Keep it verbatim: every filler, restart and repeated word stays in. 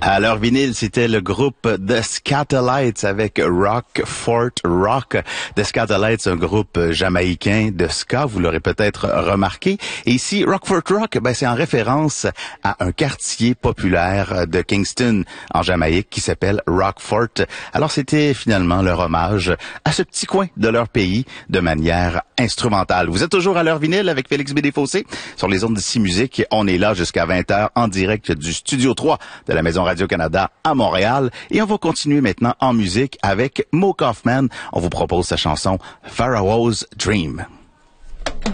À leur vinyle, c'était le groupe The Skatalites avec Rock Fort Rock. The Skatalites, un groupe jamaïcain de ska, vous l'aurez peut-être remarqué. Et ici, Rock Fort Rock, ben, c'est en référence à un quartier populaire de Kingston, en Jamaïque, qui s'appelle Rockfort. Alors, c'était finalement leur hommage à ce petit coin de leur pays de manière instrumentale. Vous êtes toujours à leur vinyle avec Félix B. Desfossés sur les ondes de d'ici Musique. On est là jusqu'à vingt heures en direct du Studio trois de la Maison Radio-Canada à Montréal. Et on va continuer maintenant en musique avec Mo Kaufman. On vous propose sa chanson Pharaoh's Dream.